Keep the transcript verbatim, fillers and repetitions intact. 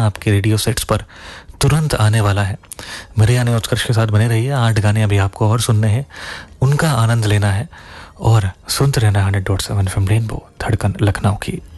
आपके radio sets पर तुरंत आने वाला है। मेरे यानी उत्कर्ष के साथ बने रहिए। आठ गाने अभी आपको और सुनने हैं, उनका आनंद लेना है और सुनते रहना hundred dot seven F M rainbow, धड़कन लखनऊ की।